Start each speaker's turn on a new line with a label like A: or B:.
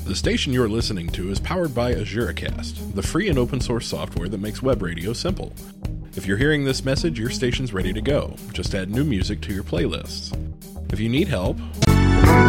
A: The station you're listening to is powered by AzureCast, the free and open source software that makes web radio simple. If you're hearing this message, your station's ready to go. Just add new music to your playlists. If you need help,